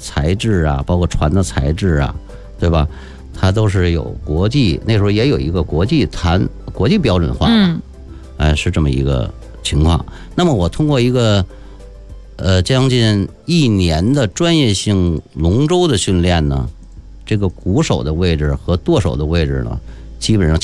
材质啊，包括船的材质啊，对吧？它都是有国际，那时候也有一个国际标准化吧，是这么一个情况。那么我通过一个将近1年的专业性龙舟的训练呢，这个鼓手的位置和舵手的位置呢，基本上